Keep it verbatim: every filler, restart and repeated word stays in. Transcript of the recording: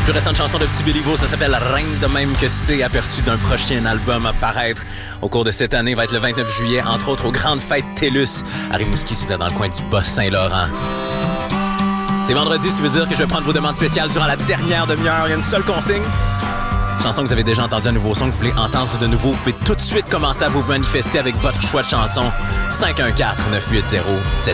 Plus récente chanson de Petit Béliveau, ça s'appelle Reine de même que c'est, aperçu d'un prochain album à paraître au cours de cette année, va être le vingt-neuf juillet, entre autres aux grandes fêtes TELUS à Rimouski, si vous êtes dans le coin du Bas-Saint-Laurent. C'est vendredi, ce qui veut dire que je vais prendre vos demandes spéciales durant la dernière demi-heure. Il y a une seule consigne. Chanson que vous avez déjà entendu, un nouveau son que vous voulez entendre de nouveau, vous pouvez tout de suite commencer à vous manifester avec votre choix de chanson. cinq un quatre, neuf huit zéro, sept